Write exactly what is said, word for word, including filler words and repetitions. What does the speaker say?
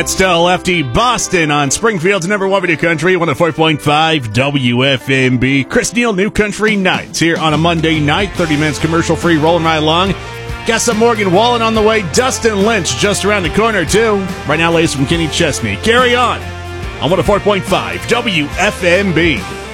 It's still Lefty Boston on Springfield's number one video country, one oh four point five W F M B. Chris Neal, New Country Nights here on a Monday night. thirty minutes commercial free, rolling right along. Got some Morgan Wallen on the way. Dustin Lynch just around the corner, too. Right now, ladies from Kenny Chesney. Carry on on one oh four point five W F M B.